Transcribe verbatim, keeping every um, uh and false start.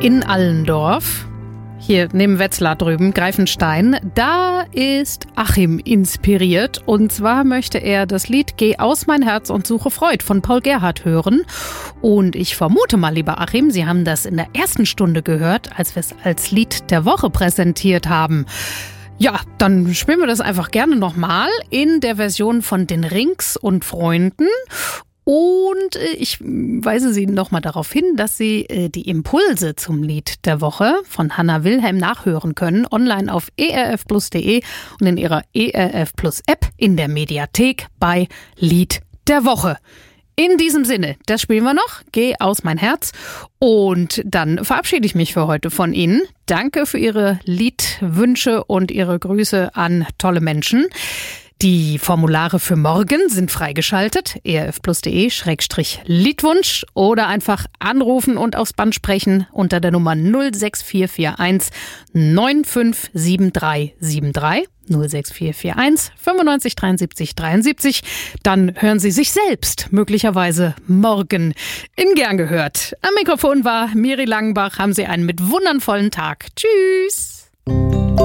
in Allendorf, hier neben Wetzlar drüben, Greifenstein, da ist Achim inspiriert. Und zwar möchte er das Lied Geh aus mein Herz und suche Freud von Paul Gerhardt hören. Und ich vermute mal, lieber Achim, Sie haben das in der ersten Stunde gehört, als wir es als Lied der Woche präsentiert haben. Ja, dann spielen wir das einfach gerne nochmal in der Version von den Rings und Freunden. Und ich weise Sie nochmal darauf hin, dass Sie die Impulse zum Lied der Woche von Hannah Wilhelm nachhören können, online auf e r f plus punkt d e und in Ihrer E R F Plus App in der Mediathek bei Lied der Woche. In diesem Sinne, das spielen wir noch, Geh aus mein Herz. Und dann verabschiede ich mich für heute von Ihnen. Danke für Ihre Liedwünsche und Ihre Grüße an tolle Menschen. Die Formulare für morgen sind freigeschaltet. e r f plus punkt d e Schrägstrich Liedwunsch oder einfach anrufen und aufs Band sprechen unter der Nummer null sechs vier vier eins neun fünf sieben drei sieben drei. null sechs vier vier eins fünfundneunzig dreiundsiebzig dreiundsiebzig. Dann hören Sie sich selbst möglicherweise morgen in Gern gehört. Am Mikrofon war Miri Langenbach. Haben Sie einen mit wundernvollen Tag. Tschüss.